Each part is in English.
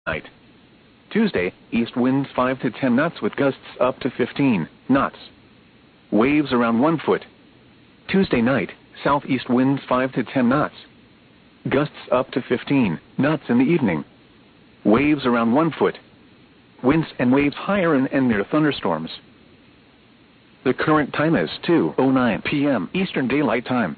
Night. Tuesday, east winds 5 to 10 knots with gusts up to 15 knots. Waves around 1 foot. Tuesday night, southeast winds 5 to 10 knots. Gusts up to 15 knots in the evening. Waves around 1 foot. Winds and waves higher in and near thunderstorms. The current time is 2:09 p.m. Eastern Daylight Time.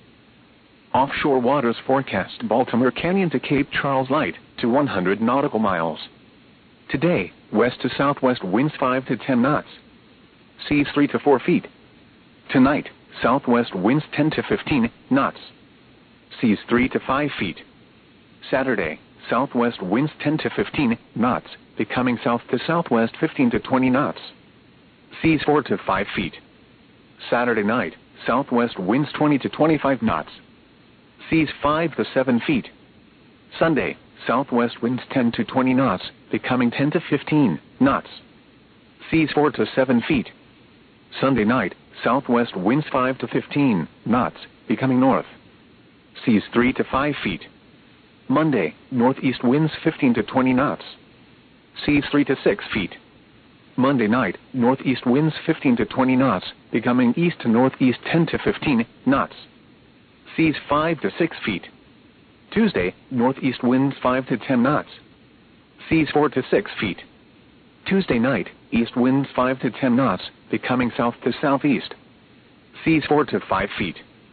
Offshore waters forecast Baltimore Canyon to Cape Charles light to 100 nautical miles. Today, west to southwest winds 5 to 10 knots. Seas 3 to 4 feet. Tonight, southwest winds 10 to 15 knots. Seas 3 to 5 feet. Saturday, southwest winds 10 to 15 knots, becoming south to southwest 15 to 20 knots. Seas 4 to 5 feet. Saturday night, southwest winds 20 to 25 knots. Seas 5 to 7 feet. Sunday, southwest winds 10 to 20 knots, becoming 10 to 15 knots. Seas 4 to 7 feet. Sunday night, southwest winds 5 to 15 knots, becoming north. Seas 3 to 5 feet. Monday, northeast winds 15 to 20 knots. Seas 3 to 6 feet. Monday night, northeast winds 15 to 20 knots, becoming east to northeast 10 to 15 knots. Seas 5 to 6 feet. Tuesday, northeast winds 5 to 10 knots. Seas 4 to 6 feet. Tuesday night, east winds 5 to 10 knots, becoming south to southeast. Seas 4 to 5 feet.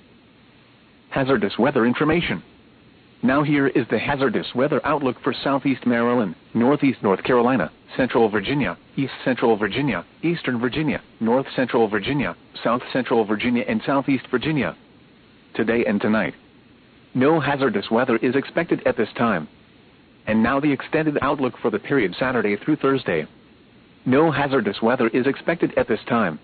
Hazardous weather information. Now here is the hazardous weather outlook for southeast Maryland, northeast North Carolina, central Virginia, east central Virginia, eastern Virginia, north central Virginia, south central Virginia and southeast Virginia. Today and tonight. No hazardous weather is expected at this time. And now the extended outlook for the period Saturday through Thursday. No hazardous weather is expected at this time.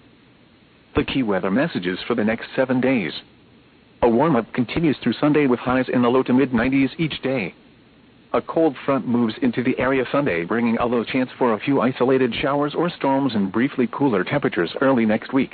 The key weather messages for the next 7 days. A warm-up continues through Sunday with highs in the low to mid-90s each day. A cold front moves into the area Sunday, bringing a low chance for a few isolated showers or storms and briefly cooler temperatures early next week.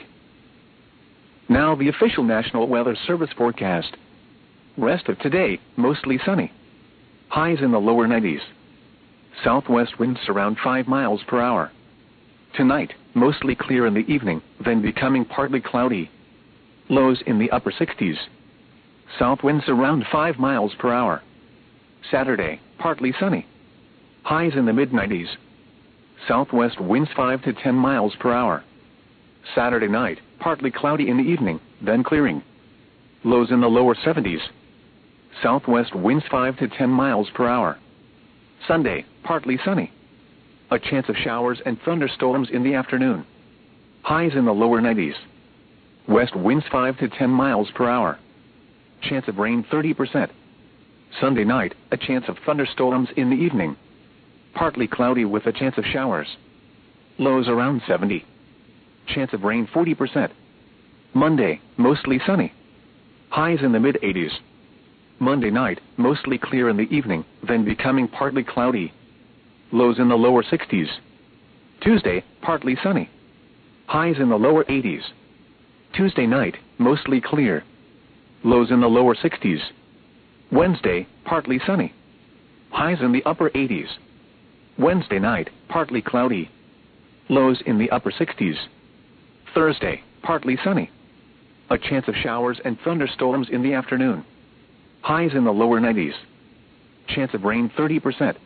Now the official National Weather Service forecast. Rest of today, mostly sunny. Highs in the lower 90s. Southwest winds around 5 miles per hour. Tonight, mostly clear in the evening, then becoming partly cloudy. Lows in the upper 60s. South winds around 5 miles per hour. Saturday, partly sunny. Highs in the mid-90s. Southwest winds 5 to 10 miles per hour. Saturday night, partly cloudy in the evening, then clearing. Lows in the lower 70s. Southwest winds 5 to 10 miles per hour. Sunday, partly sunny. A chance of showers and thunderstorms in the afternoon. Highs in the lower 90s. West winds 5 to 10 miles per hour. Chance of rain 30%. Sunday night, a chance of thunderstorms in the evening. Partly cloudy with a chance of showers. Lows around 70. Chance of rain 40%. Monday, mostly sunny. Highs in the mid-80s. Monday night, mostly clear in the evening, then becoming partly cloudy. Lows in the lower 60s. Tuesday, partly sunny. Highs in the lower 80s. Tuesday night, mostly clear. Lows in the lower 60s. Wednesday, partly sunny. Highs in the upper 80s. Wednesday night, partly cloudy. Lows in the upper 60s. Thursday, partly sunny. A chance of showers and thunderstorms in the afternoon. Highs in the lower 90s. Chance of rain 30%.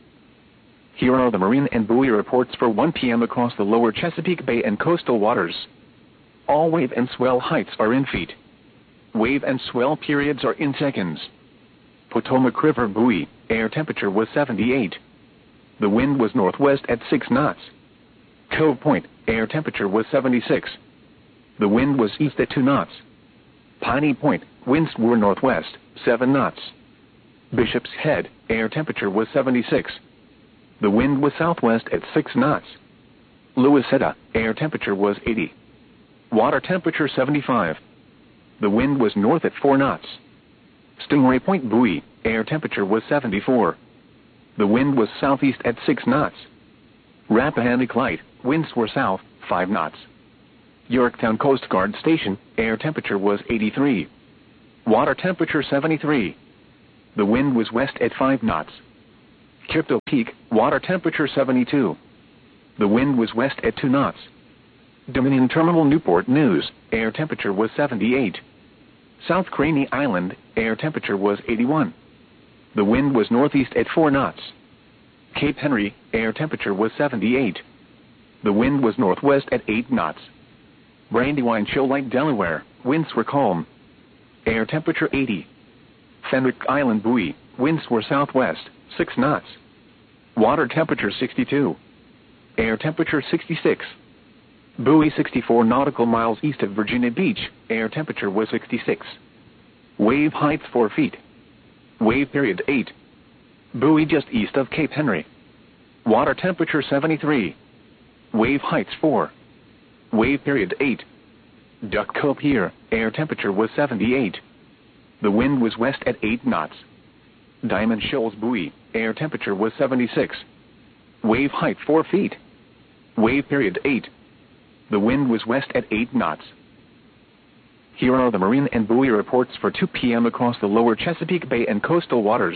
Here are the marine and buoy reports for 1 p.m. across the lower Chesapeake Bay and coastal waters. All wave and swell heights are in feet. Wave and swell periods are in seconds. Potomac River buoy, air temperature was 78. The wind was northwest at 6 knots. Cove Point, air temperature was 76. The wind was east at 2 knots. Piney Point, winds were northwest, 7 knots. Bishop's Head, air temperature was 76. The wind was southwest at 6 knots. Louisetta, air temperature was 80. Water temperature 75. The wind was north at 4 knots. Stingray Point buoy, air temperature was 74. The wind was southeast at 6 knots. Rappahannock Light, winds were south, 5 knots. Yorktown Coast Guard Station, air temperature was 83. Water temperature 73. The wind was west at 5 knots. Crypto Peak, water temperature 72. The wind was west at 2 knots. Dominion Terminal Newport News, air temperature was 78. South Craney Island, air temperature was 81. The wind was northeast at 4 knots. Cape Henry, air temperature was 78. The wind was northwest at 8 knots. Brandywine Shoal Lake, Delaware, winds were calm. Air temperature 80. Fenwick Island Buoy, winds were southwest, 6 knots. Water temperature 62. Air temperature 66. Buoy 64 nautical miles east of Virginia Beach, air temperature was 66. Wave height 4 feet. Wave period 8. Buoy just east of Cape Henry. Water temperature 73. Wave heights 4. Wave period 8. Duck Cove Pier, air temperature was 78. The wind was west at 8 knots. Diamond Shoals Buoy, air temperature was 76. Wave height 4 feet. Wave period 8. The wind was west at 8 knots. Here are the marine and buoy reports for 2 p.m. across the lower Chesapeake Bay and coastal waters.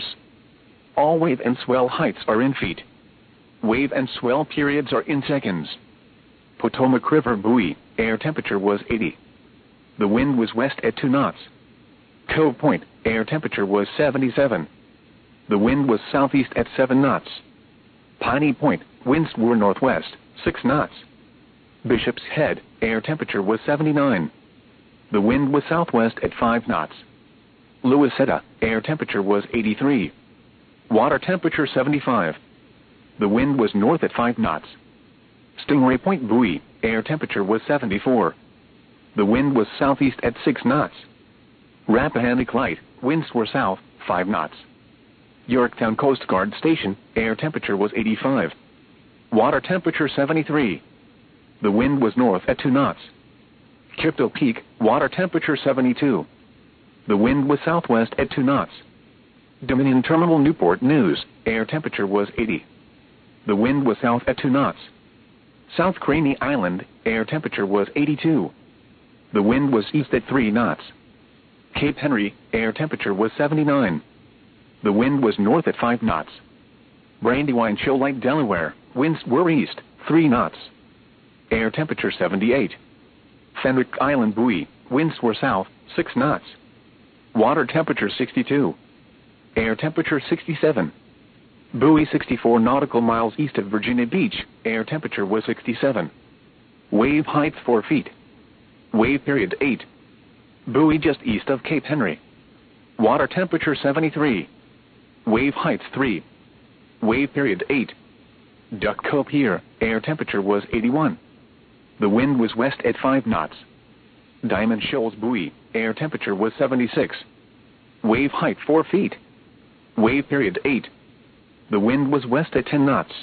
All wave and swell heights are in feet. Wave and swell periods are in seconds. Potomac River Buoy, air temperature was 80. The wind was west at 2 knots. Cove Point, air temperature was 77. The wind was southeast at 7 knots. Piney Point, winds were northwest, 6 knots. Bishop's Head, air temperature was 79. The wind was southwest at 5 knots. Louisetta, air temperature was 83. Water temperature 75. The wind was north at 5 knots. Stingray Point Buoy, air temperature was 74. The wind was southeast at 6 knots. Rappahannock Light, winds were south, 5 knots. Yorktown Coast Guard Station, air temperature was 85. Water temperature 73. The wind was north at 2 knots. Crypto Peak, water temperature 72. The wind was southwest at 2 knots. Dominion Terminal Newport News, air temperature was 80. The wind was south at 2 knots. South Craney Island, air temperature was 82. The wind was east at 3 knots. Cape Henry, air temperature was 79. The wind was north at 5 knots. Brandywine Shoal Lake, Delaware, winds were east, 3 knots. Air temperature 78. Fenwick Island Buoy, winds were south, 6 knots. Water temperature 62. Air temperature 67. Buoy 64 nautical miles east of Virginia Beach, air temperature was 67. Wave height 4 feet. Wave period 8. Buoy just east of Cape Henry. Water temperature 73. Wave height 3. Wave period 8. Duck Cove Pier, air temperature was 81. The wind was west at 5 knots. Diamond Shoals Buoy, air temperature was 76. Wave height 4 feet. Wave period 8. The wind was west at 10 knots.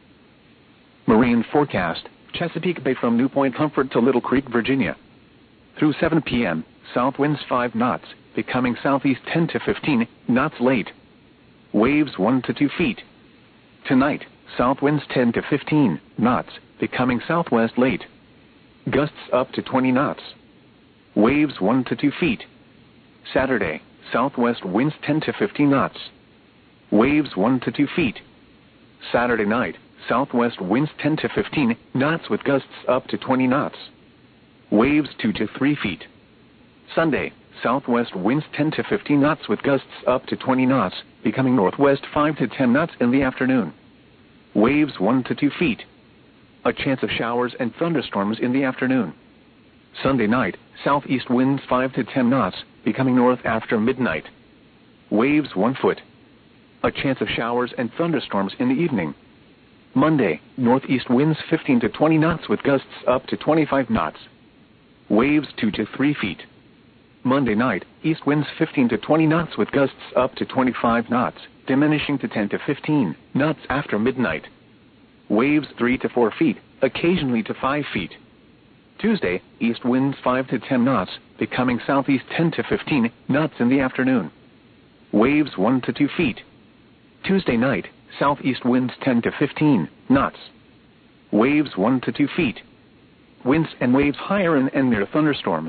Marine forecast, Chesapeake Bay from New Point Comfort to Little Creek, Virginia. Through 7 p.m., south winds 5 knots, becoming southeast 10 to 15 knots late. Waves 1 to 2 feet. Tonight, south winds 10 to 15 knots, becoming southwest late. Gusts up to 20 knots. Waves 1 to 2 feet. Saturday, southwest winds 10 to 15 knots. Waves 1 to 2 feet. Saturday night, southwest winds 10 to 15 knots with gusts up to 20 knots. Waves 2 to 3 feet. Sunday, southwest winds 10 to 15 knots with gusts up to 20 knots, becoming northwest 5 to 10 knots in the afternoon. Waves 1 to 2 feet. A chance of showers and thunderstorms in the afternoon. Sunday night, southeast winds 5 to 10 knots, becoming north after midnight. Waves 1 foot. A chance of showers and thunderstorms in the evening. Monday, northeast winds 15 to 20 knots with gusts up to 25 knots. Waves 2 to 3 feet. Monday night, east winds 15 to 20 knots with gusts up to 25 knots, diminishing to 10 to 15 knots after midnight. Waves 3 to 4 feet, occasionally to 5 feet. Tuesday, east winds 5 to 10 knots, becoming southeast 10 to 15 knots in the afternoon. Waves 1 to 2 feet. Tuesday night, southeast winds 10 to 15 knots. Waves 1 to 2 feet. Winds and waves higher and near thunderstorms.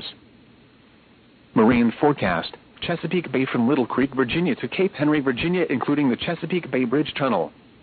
Marine forecast, Chesapeake Bay from Little Creek, Virginia to Cape Henry, Virginia, including the Chesapeake Bay Bridge Tunnel.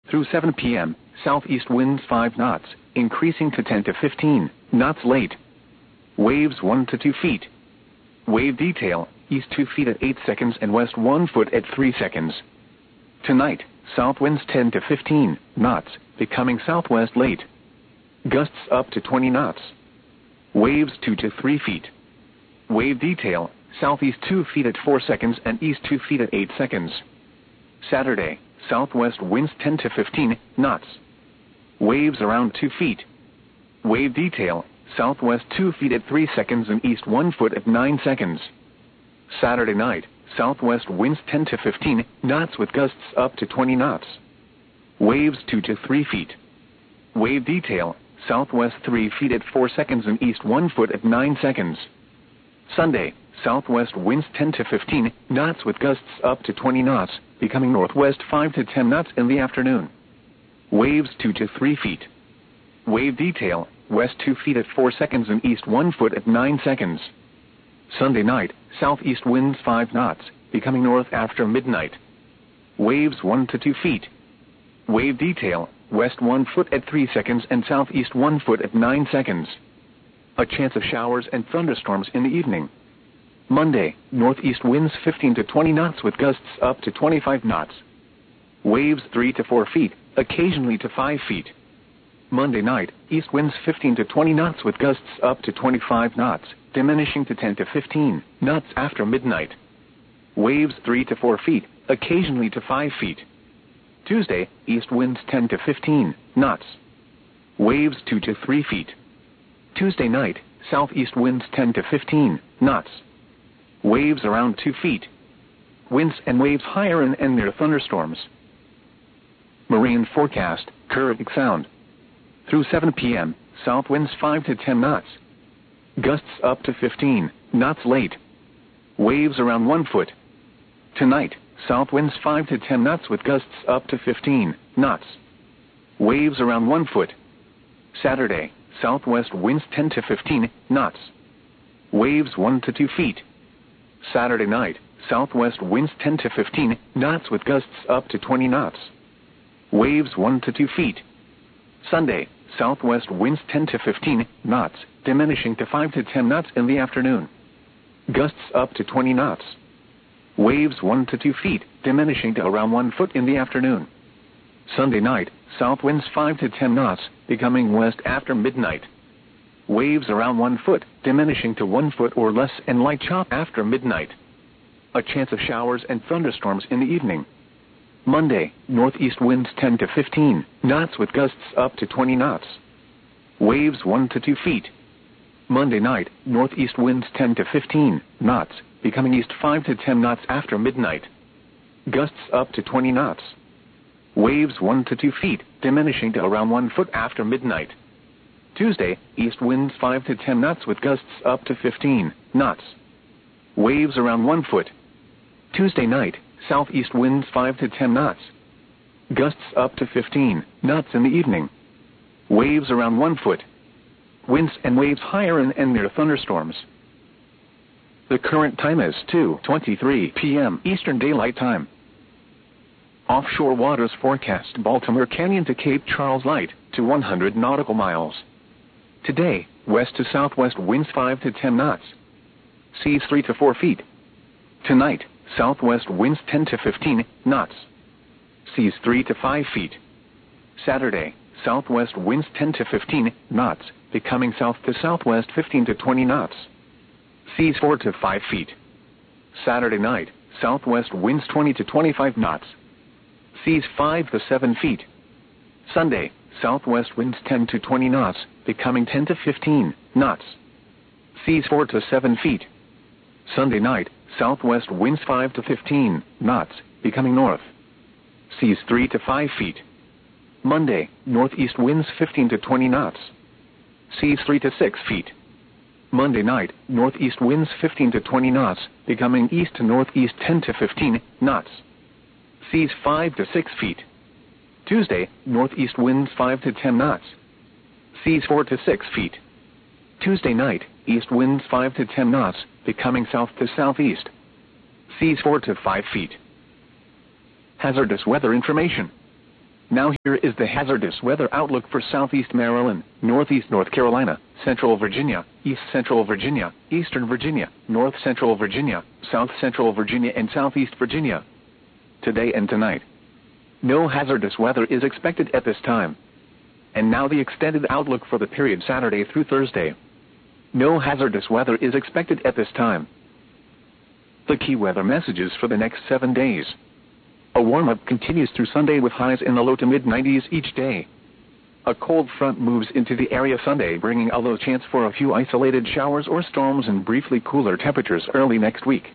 Through 7 p.m., southeast winds 5 knots, increasing to 10 to 15 knots late. Waves 1 to 2 feet. Wave detail, east 2 feet at 8 seconds and west 1 foot at 3 seconds. Tonight, south winds 10 to 15 knots, becoming southwest late. Gusts up to 20 knots. Waves 2 to 3 feet. Wave detail, southeast 2 feet at 4 seconds and east 2 feet at 8 seconds. Saturday, southwest winds 10 to 15 knots. Waves around 2 feet. Wave detail, southwest 2 feet at 3 seconds and east 1 foot at 9 seconds. Saturday night, southwest winds 10 to 15 knots with gusts up to 20 knots. Waves 2 to 3 feet. Wave detail, southwest 3 feet at 4 seconds and east 1 foot at 9 seconds. Sunday, southwest winds 10 to 15 knots with gusts up to 20 knots, becoming northwest 5 to 10 knots in the afternoon. Waves 2 to 3 feet. Wave detail, west 2 feet at 4 seconds and east 1 foot at 9 seconds. Sunday night, southeast winds 5 knots, becoming north after midnight. Waves 1 to 2 feet. Wave detail, west 1 foot at 3 seconds and southeast 1 foot at 9 seconds. A chance of showers and thunderstorms in the evening. Monday, northeast winds 15 to 20 knots with gusts up to 25 knots. Waves 3 to 4 feet, occasionally to 5 feet. Monday night, east winds 15 to 20 knots with gusts up to 25 knots, diminishing to 10 to 15 knots after midnight. Waves 3 to 4 feet, occasionally to 5 feet. Tuesday, east winds 10 to 15 knots. Waves 2 to 3 feet. Tuesday night, southeast winds 10 to 15 knots. Waves around 2 feet. Winds and waves higher and near thunderstorms. Marine forecast, Kurragh Sound. Through 7 p.m., south winds 5 to 10 knots. Gusts up to 15 knots late. Waves around 1 foot. Tonight, south winds 5 to 10 knots with gusts up to 15 knots. Waves around 1 foot. Saturday, southwest winds 10 to 15 knots. Waves 1 to 2 feet. Saturday night, southwest winds 10 to 15 knots with gusts up to 20 knots. Waves 1 to 2 feet. Sunday, southwest winds 10 to 15 knots, diminishing to 5 to 10 knots in the afternoon. Gusts up to 20 knots. Waves 1 to 2 feet, diminishing to around 1 foot in the afternoon. Sunday night, south winds 5 to 10 knots, becoming west after midnight. Waves around 1 foot, diminishing to 1 foot or less and light chop after midnight. A chance of showers and thunderstorms in the evening. Monday, northeast winds 10 to 15 knots with gusts up to 20 knots. Waves 1 to 2 feet. Monday night, northeast winds 10 to 15 knots, becoming east 5 to 10 knots after midnight. Gusts up to 20 knots. Waves 1 to 2 feet, diminishing to around 1 foot after midnight. Tuesday, east winds 5 to 10 knots with gusts up to 15 knots. Waves around 1 foot. Tuesday night, southeast winds 5 to 10 knots. Gusts up to 15 knots in the evening. Waves around 1 foot. Winds and waves higher and near thunderstorms. The current time is 2:23 p.m. Eastern Daylight Time. Offshore waters forecast Baltimore Canyon to Cape Charles light to 100 nautical miles. Today, west to southwest winds 5 to 10 knots. Seas 3 to 4 feet. Tonight, southwest winds 10 to 15 knots. Seas 3 to 5 feet. Saturday, southwest winds 10 to 15 knots, becoming south to southwest 15 to 20 knots. Seas 4 to 5 feet. Saturday night, southwest winds 20 to 25 knots. Seas 5 to 7 feet. Sunday, southwest winds 10 to 20 knots, becoming 10 to 15 knots. Seas 4 to 7 feet. Sunday night, southwest winds 5 to 15 knots, becoming north. Seas 3 to 5 feet. Monday, northeast winds 15 to 20 knots. Seas 3 to 6 feet. Monday night, northeast winds 15 to 20 knots, becoming east to northeast 10 to 15 knots. Seas 5 to 6 feet. Tuesday, northeast winds 5 to 10 knots. Seas 4 to 6 feet. Tuesday night, east winds 5 to 10 knots, becoming south to southeast. Seas 4 to 5 feet. Hazardous weather information. Now here is the hazardous weather outlook for southeast Maryland, northeast North Carolina, central Virginia, east central Virginia, eastern Virginia, north central Virginia, south central Virginia and southeast Virginia. Today and tonight. No hazardous weather is expected at this time. And now the extended outlook for the period Saturday through Thursday. No hazardous weather is expected at this time. The key weather messages for the next 7 days. A warm-up continues through Sunday with highs in the low to mid-90s each day. A cold front moves into the area Sunday, bringing a low chance for a few isolated showers or storms and briefly cooler temperatures early next week.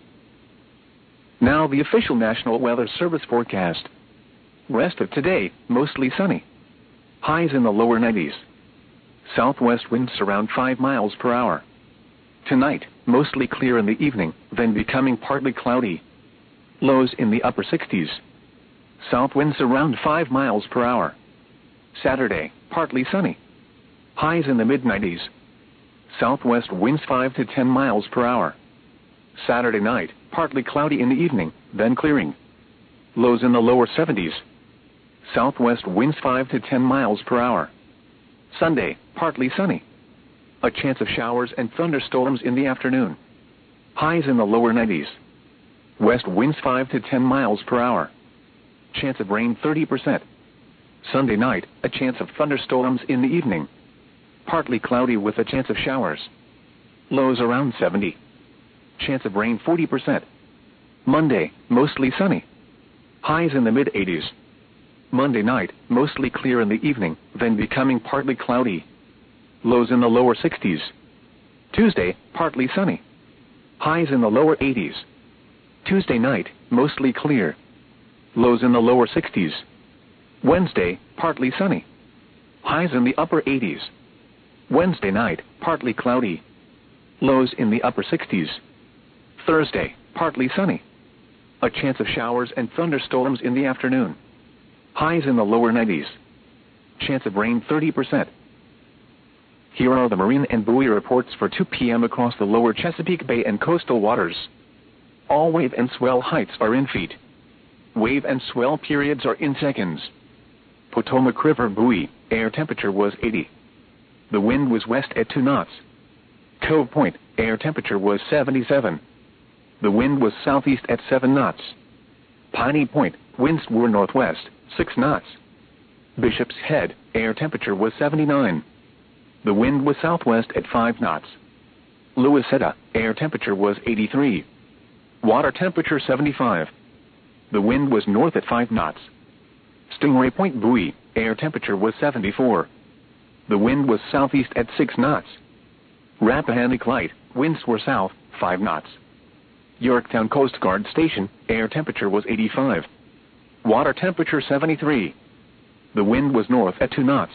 Now the official National Weather Service forecast. Rest of today, mostly sunny. Highs in the lower 90s. Southwest winds around 5 miles per hour. Tonight, mostly clear in the evening, then becoming partly cloudy. Lows in the upper 60s. South winds around 5 miles per hour. Saturday, partly sunny. Highs in the mid-90s. Southwest winds 5 to 10 miles per hour. Saturday night, partly cloudy in the evening, then clearing. Lows in the lower 70s. Southwest winds 5 to 10 miles per hour. Sunday, partly sunny. A chance of showers and thunderstorms in the afternoon. Highs in the lower 90s. West winds 5 to 10 miles per hour. Chance of rain 30%. Sunday night, a chance of thunderstorms in the evening. Partly cloudy with a chance of showers. Lows around 70. Chance of rain 40%. Monday, mostly sunny. Highs in the mid-80s. Monday night, mostly clear in the evening, then becoming partly cloudy. Lows in the lower 60s. Tuesday, partly sunny. Highs in the lower 80s. Tuesday night, mostly clear. Lows in the lower 60s. Wednesday, partly sunny. Highs in the upper 80s. Wednesday night, partly cloudy. Lows in the upper 60s. Thursday, partly sunny. A chance of showers and thunderstorms in the afternoon. Highs in the lower 90s. Chance of rain 30%. Here are the marine and buoy reports for 2 p.m. across the lower Chesapeake Bay and coastal waters. All wave and swell heights are in feet. Wave and swell periods are in seconds. Potomac River buoy, air temperature was 80. The wind was west at 2 knots. Cove Point, air temperature was 77. The wind was southeast at 7 knots. Piney Point, winds were northwest, 6 knots. Bishop's Head, air temperature was 79. The wind was southwest at 5 knots. Louisetta, air temperature was 83. Water temperature 75. The wind was north at 5 knots. Stingray Point buoy, air temperature was 74. The wind was southeast at 6 knots. Rappahannock Light, winds were south, 5 knots. Yorktown Coast Guard Station, air temperature was 85. Water temperature 73. The wind was north at 2 knots.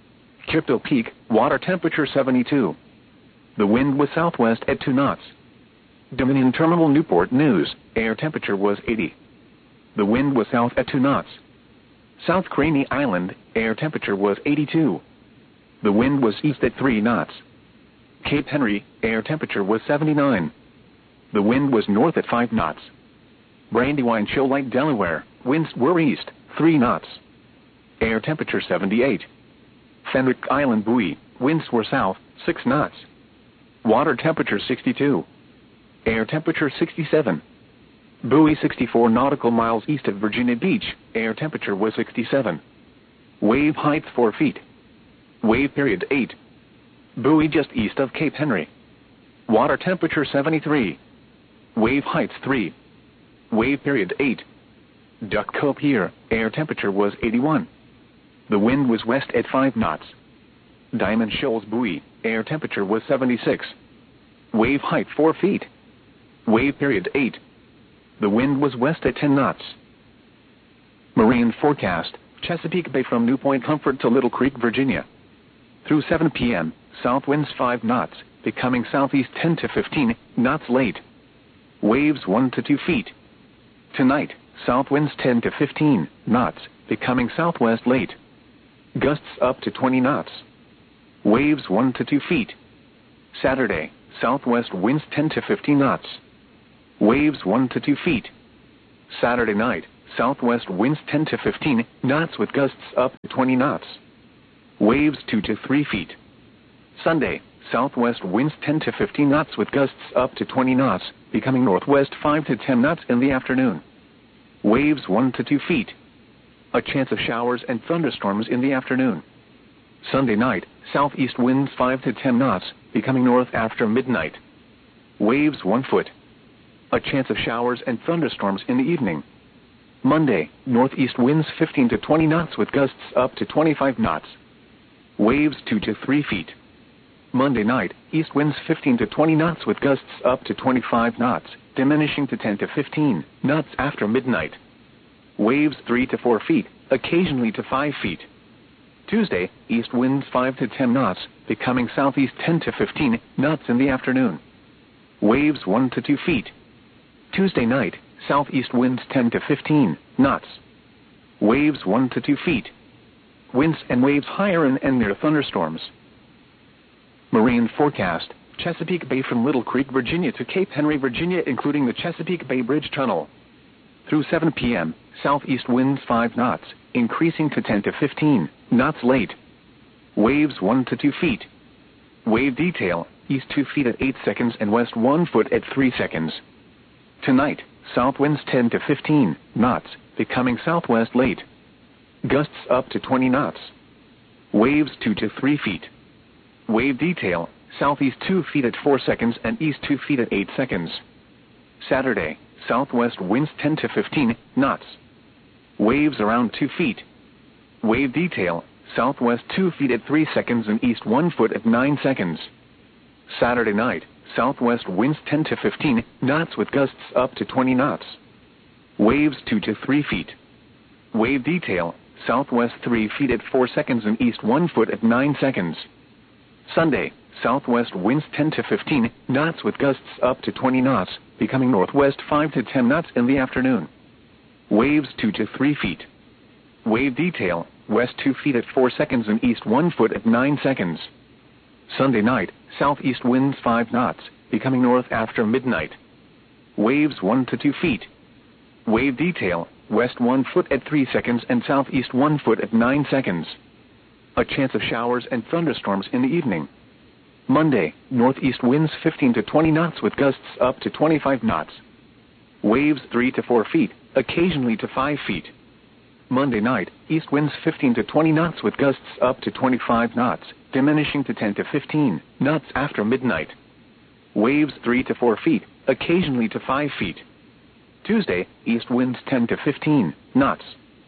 Kipto Peak, water temperature 72. The wind was southwest at 2 knots. Dominion Terminal Newport News, air temperature was 80. The wind was south at 2 knots. South Craney Island, air temperature was 82. The wind was east at 3 knots. Cape Henry, air temperature was 79. The wind was north at 5 knots. Brandywine Shoal Lake, Delaware, winds were east, 3 knots. Air temperature 78. Fenwick Island buoy, winds were south, 6 knots. Water temperature 62. Air temperature 67. Buoy 64 nautical miles east of Virginia Beach, air temperature was 67. Wave height 4 feet. Wave period 8. Buoy just east of Cape Henry. Water temperature 73. Wave height 3. Wave period 8. Duck Cove Pier, air temperature was 81. The wind was west at 5 knots. Diamond Shoals buoy, air temperature was 76. Wave height 4 feet. Wave period 8. The wind was west at 10 knots. Marine forecast, Chesapeake Bay from New Point Comfort to Little Creek, Virginia. Through 7 p.m., south winds 5 knots, becoming southeast 10 to 15 knots late. Waves 1 to 2 feet. Tonight, south winds 10 to 15 knots, becoming southwest late. Gusts up to 20 knots. Waves 1 to 2 feet. Saturday, southwest winds 10 to 15 knots. Waves 1 to 2 feet. Saturday night, southwest winds 10 to 15 knots with gusts up to 20 knots. Waves 2 to 3 feet. Sunday, southwest winds 10 to 15 knots with gusts up to 20 knots, becoming northwest 5 to 10 knots in the afternoon. Waves 1 to 2 feet. A chance of showers and thunderstorms in the afternoon. Sunday night, southeast winds 5 to 10 knots, becoming north after midnight. Waves 1 foot. A chance of showers and thunderstorms in the evening. Monday, northeast winds 15 to 20 knots with gusts up to 25 knots. Waves 2 to 3 feet. Monday night, east winds 15 to 20 knots with gusts up to 25 knots, diminishing to 10 to 15 knots after midnight. Waves 3 to 4 feet, occasionally to 5 feet. Tuesday, east winds 5 to 10 knots, becoming southeast 10 to 15 knots in the afternoon. Waves 1 to 2 feet. Tuesday night, southeast winds 10 to 15 knots. Waves 1 to 2 feet. Winds and waves higher and near thunderstorms. Marine forecast: Chesapeake Bay from Little Creek, Virginia to Cape Henry, Virginia, including the Chesapeake Bay Bridge Tunnel. Through 7 p.m., southeast winds 5 knots, increasing to 10 to 15 knots late. Waves 1 to 2 feet. Wave detail: east 2 feet at 8 seconds and west 1 foot at 3 seconds. Tonight, south winds 10 to 15 knots, becoming southwest late. Gusts up to 20 knots. Waves 2 to 3 feet. Wave detail: southeast 2 feet at 4 seconds and east 2 feet at 8 seconds. Saturday, southwest winds 10 to 15 knots. Waves around 2 feet. Wave detail: southwest 2 feet at 3 seconds and east 1 foot at 9 seconds. Saturday night, southwest winds 10 to 15 knots with gusts up to 20 knots. Waves 2 to 3 feet. Wave detail: southwest 3 feet at 4 seconds and east 1 foot at 9 seconds. Sunday, southwest winds 10 to 15 knots with gusts up to 20 knots, becoming northwest 5 to 10 knots in the afternoon. Waves 2 to 3 feet. Wave detail: west 2 feet at 4 seconds and east 1 foot at 9 seconds. Sunday night, southeast winds 5 knots, becoming north after midnight. Waves 1 to 2 feet. Wave detail: west 1 foot at 3 seconds and southeast 1 foot at 9 seconds. A chance of showers and thunderstorms in the evening. Monday, northeast winds 15 to 20 knots with gusts up to 25 knots. Waves 3 to 4 feet, occasionally to 5 feet. Monday night, east winds 15 to 20 knots with gusts up to 25 knots, diminishing to 10 to 15 knots after midnight. Waves 3 to 4 feet, occasionally to 5 feet. Tuesday, east winds 10 to 15 knots.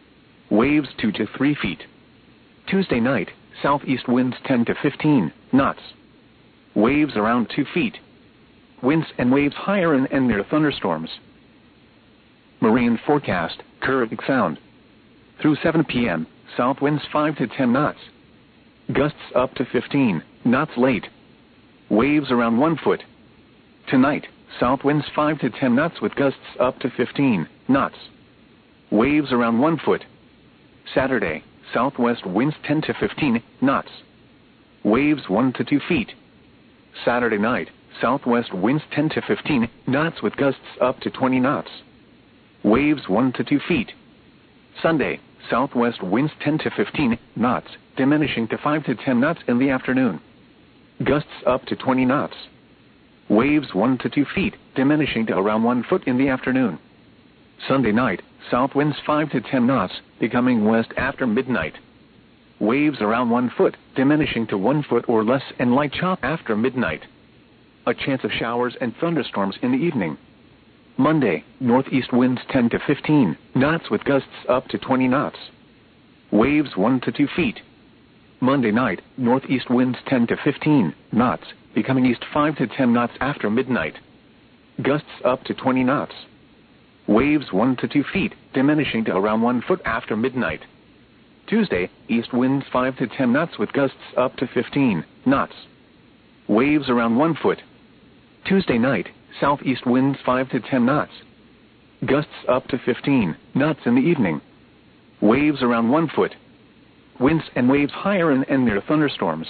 Waves 2 to 3 feet. Tuesday night, southeast winds 10 to 15 knots. Waves around 2 feet. Winds and waves higher and near thunderstorms. Marine forecast: Caribbean Sound. Through 7 p.m., south winds 5 to 10 knots. Gusts up to 15 knots late. Waves around 1 foot. Tonight, south winds 5 to 10 knots with gusts up to 15 knots. Waves around 1 foot. Saturday, southwest winds 10 to 15 knots. Waves 1 to 2 feet. Saturday night, southwest winds 10 to 15 knots with gusts up to 20 knots. Waves 1 to 2 feet. Sunday, southwest winds 10 to 15 knots, diminishing to 5 to 10 knots in the afternoon. Gusts up to 20 knots. Waves 1 to 2 feet, diminishing to around 1 foot in the afternoon. Sunday night, south winds 5 to 10 knots, becoming west after midnight. Waves around 1 foot, diminishing to 1 foot or less and light chop after midnight. A chance of showers and thunderstorms in the evening. Monday, northeast winds 10 to 15 knots with gusts up to 20 knots. Waves 1 to 2 feet. Monday night, northeast winds 10 to 15 knots, becoming east 5 to 10 knots after midnight. Gusts up to 20 knots. Waves 1 to 2 feet, diminishing to around 1 foot after midnight. Tuesday, east winds 5 to 10 knots with gusts up to 15 knots. Waves around 1 foot. Tuesday night, southeast winds 5 to 10 knots. Gusts up to 15 knots in the evening. Waves around 1 foot. Winds and waves higher and near thunderstorms.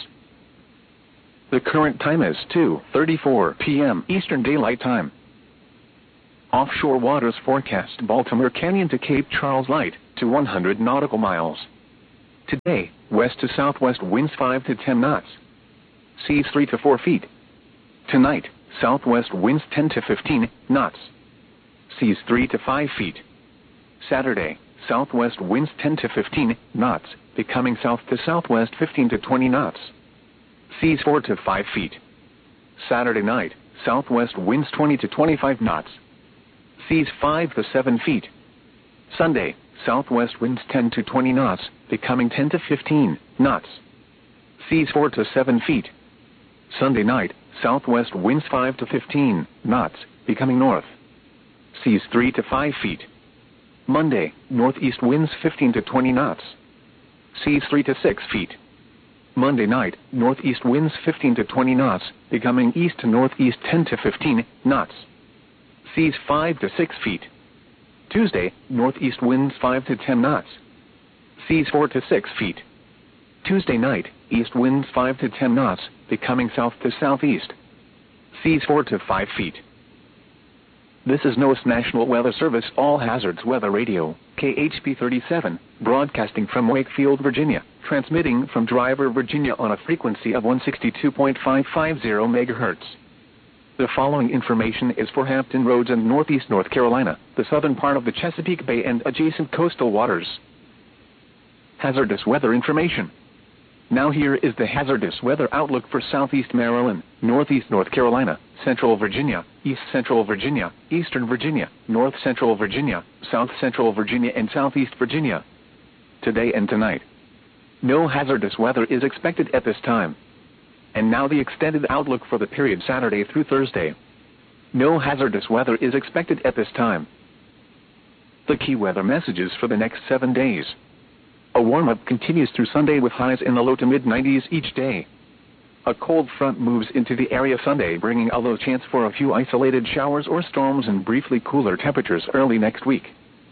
The current time is 2:34 p.m. Eastern Daylight Time. Offshore waters forecast Baltimore Canyon to Cape Charles light to 100 nautical miles. Today, west to southwest winds 5 to 10 knots. Seas 3 to 4 feet. Tonight, southwest winds 10 to 15 knots. Seas 3 to 5 feet. Saturday, southwest winds 10 to 15 knots, becoming south to southwest 15 to 20 knots. Seas 4 to 5 feet. Saturday night, southwest winds 20 to 25 knots. Seas 5 to 7 feet. Sunday, southwest winds 10 to 20 knots, becoming 10 to 15 knots. Seas 4 to 7 feet. Sunday night, southwest winds 5 to 15 knots, becoming north. Seas 3 to 5 feet. Monday, northeast winds 15 to 20 knots. Seas 3 to 6 feet. Monday night, northeast winds 15 to 20 knots, becoming east to northeast 10 to 15 knots. Seas 5 to 6 feet. Tuesday, northeast winds 5 to 10 knots. Seas 4 to 6 feet. Tuesday night, east winds 5 to 10 knots, becoming south to southeast. Seas 4 to 5 feet. This is NOAA's National Weather Service All Hazards Weather Radio, KHP 37, broadcasting from Wakefield, Virginia, transmitting from Driver, Virginia on a frequency of 162.550 MHz. The following information is for Hampton Roads and Northeast North Carolina, the southern part of the Chesapeake Bay and adjacent coastal waters. Hazardous weather information. Now here is the hazardous weather outlook for Southeast Maryland, Northeast North Carolina, Central Virginia, East Central Virginia, Eastern Virginia, North Central Virginia, South Central Virginia and Southeast Virginia. Today and tonight. No hazardous weather is expected at this time. And now the extended outlook for the period Saturday through Thursday. No hazardous weather is expected at this time. The key weather messages for the next 7 days. A warm-up continues through Sunday with highs in the low to mid-90s each day. A cold front moves into the area Sunday, bringing a low chance for a few isolated showers or storms and briefly cooler temperatures early next week.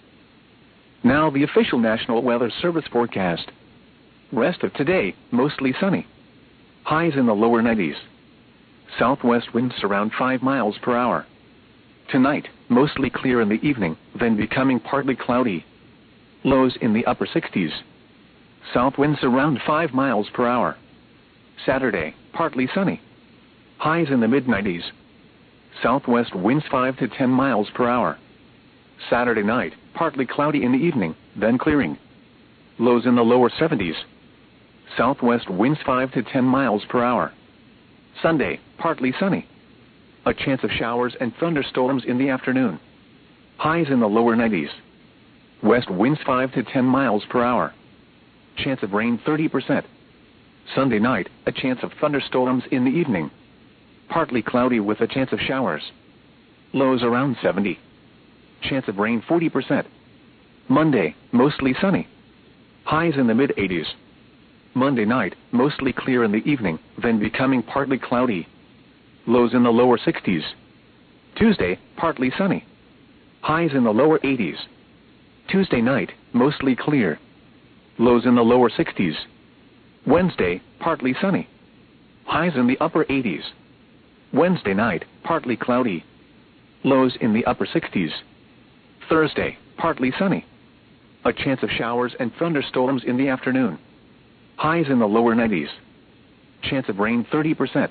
Now the official National Weather Service forecast. Rest of today, mostly sunny. Highs in the lower 90s. Southwest winds around 5 miles per hour. Tonight, mostly clear in the evening, then becoming partly cloudy. Lows in the upper 60s. South winds around 5 miles per hour. Saturday, partly sunny. Highs in the mid-90s. Southwest winds 5 to 10 miles per hour. Saturday night, partly cloudy in the evening, then clearing. Lows in the lower 70s. Southwest winds 5 to 10 miles per hour. Sunday, partly sunny. A chance of showers and thunderstorms in the afternoon. Highs in the lower 90s. West winds 5 to 10 miles per hour. Chance of rain 30%. Sunday night, a chance of thunderstorms in the evening. Partly cloudy with a chance of showers. Lows around 70. Chance of rain 40%. Monday, mostly sunny. Highs in the mid-80s. Monday night, mostly clear in the evening, then becoming partly cloudy. Lows in the lower 60s. Tuesday, partly sunny. Highs in the lower 80s. Tuesday night, mostly clear. Lows in the lower 60s. Wednesday, partly sunny. Highs in the upper 80s. Wednesday night, partly cloudy. Lows in the upper 60s. Thursday, partly sunny. A chance of showers and thunderstorms in the afternoon. Highs in the lower 90s. Chance of rain 30%.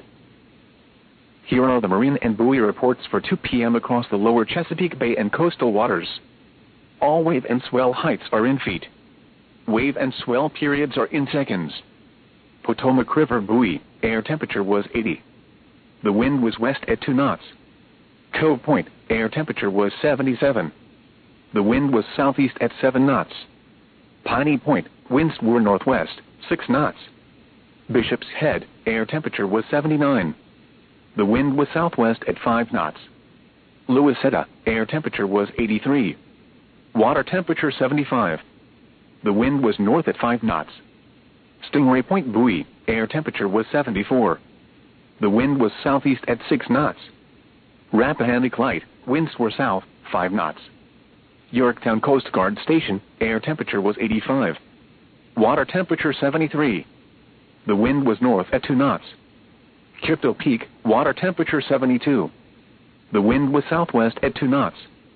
Here are the marine and buoy reports for 2 p.m. across the lower Chesapeake Bay and coastal waters. All wave and swell heights are in feet. Wave and swell periods are in seconds. Potomac River buoy, air temperature was 80. The wind was west at 2 knots. Cove Point, air temperature was 77. The wind was southeast at 7 knots. Piney Point, winds were northwest, 6 knots. Bishop's Head, air temperature was 79. The wind was southwest at 5 knots. Louisetta, air temperature was 83. Water temperature 75. The wind was north at 5 knots. Stingray Point buoy, air temperature was 74. The wind was southeast at 6 knots. Rappahannock Light, winds were south, 5 knots. Yorktown Coast Guard Station, air temperature was 85. Water temperature 73. The wind was north at 2 knots. Crypto Peak, water temperature 72. The wind was southwest at 2 knots.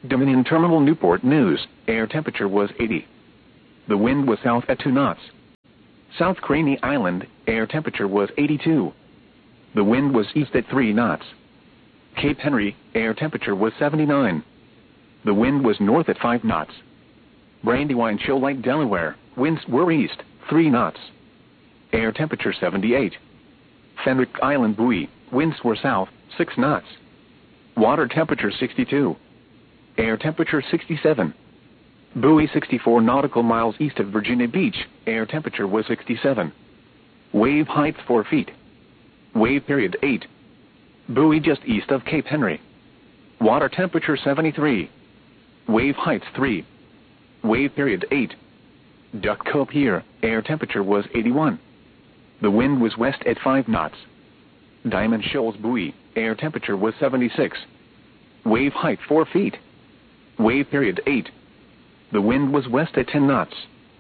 Dominion Terminal Newport News, air temperature was 80. The wind was south at 2 knots. South Craney Island, air temperature was 82. The wind was east at 3 knots. Cape Henry, air temperature was 79. The wind was north at 5 knots. Brandywine Shoal Lake, Delaware, winds were east, 3 knots. Air temperature 78. Fenwick Island Buoy, winds were south, 6 knots. Water temperature 62. Air temperature 67. Buoy 64 nautical miles east of Virginia Beach, air temperature was 67. Wave height 4 feet. Wave period 8. Buoy just east of Cape Henry. Water temperature 73. Wave height 3. Wave period 8. Duck Cove Pier, air temperature was 81. The wind was west at 5 knots. Diamond Shoals Buoy, air temperature was 76. Wave height 4 feet. Wave period 8. The wind was west at 10 knots.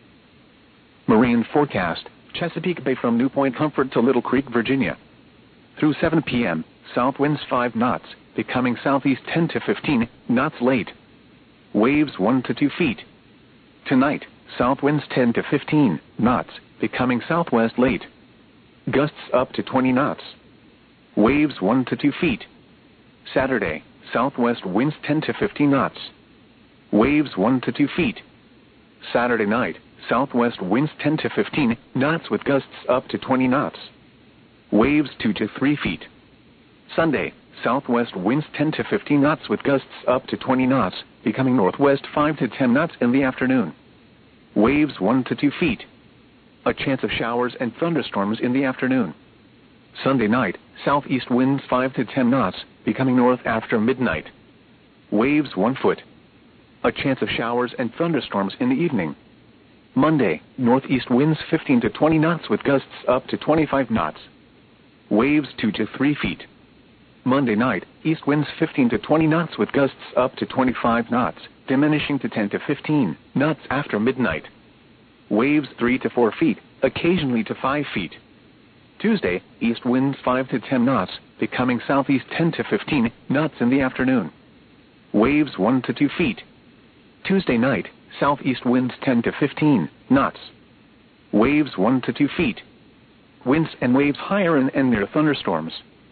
Marine forecast, Chesapeake Bay from New Point Comfort to Little Creek, Virginia. Through 7 p.m., south winds 5 knots, becoming southeast 10 to 15 knots late. Waves 1 to 2 feet. Tonight, south winds 10 to 15 knots, becoming southwest late. Gusts up to 20 knots. Waves 1 to 2 feet. Saturday, southwest winds 10 to 15 knots. Waves 1 to 2 feet. Saturday night, southwest winds 10 to 15 knots with gusts up to 20 knots. Waves 2 to 3 feet. Sunday, southwest winds 10 to 15 knots with gusts up to 20 knots, becoming northwest 5 to 10 knots in the afternoon. Waves 1 to 2 feet. A chance of showers and thunderstorms in the afternoon. Sunday night, southeast winds 5 to 10 knots, becoming north after midnight. Waves 1 foot. A chance of showers and thunderstorms in the evening. Monday, northeast winds 15 to 20 knots with gusts up to 25 knots. Waves 2 to 3 feet. Monday night, east winds 15 to 20 knots with gusts up to 25 knots, diminishing to 10 to 15 knots after midnight. Waves 3 to 4 feet, occasionally to 5 feet. Tuesday, east winds 5 to 10 knots, becoming southeast 10 to 15 knots in the afternoon. Waves 1 to 2 feet. Tuesday night, southeast winds 10 to 15 knots. Waves 1 to 2 feet. Winds and waves higher and near thunderstorms.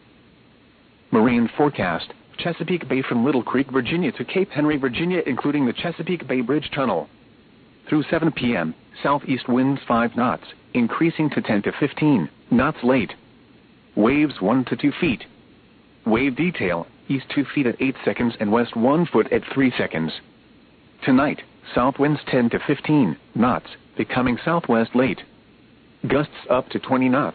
Marine forecast, Chesapeake Bay from Little Creek, Virginia to Cape Henry, Virginia, including the Chesapeake Bay Bridge Tunnel. Through 7 p.m., southeast winds 5 knots, increasing to 10 to 15 knots late. Waves 1 to 2 feet. Wave detail, east 2 feet at 8 seconds and west 1 foot at 3 seconds. Tonight, south winds 10 to 15 knots, becoming southwest late. Gusts up to 20 knots.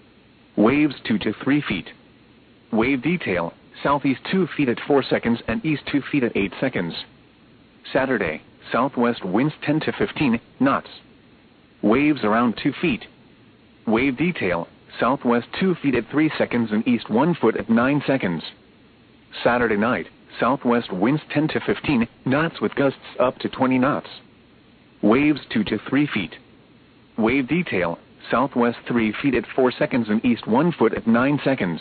Waves 2 to 3 feet. Wave detail, southeast 2 feet at 4 seconds and east 2 feet at 8 seconds. Saturday, southwest winds 10 to 15 knots. Waves around 2 feet. Wave detail, southwest 2 feet at 3 seconds and east 1 foot at 9 seconds. Saturday night, southwest winds 10 to 15 knots with gusts up to 20 knots. Waves 2 to 3 feet. Wave detail, southwest 3 feet at 4 seconds and east 1 foot at 9 seconds.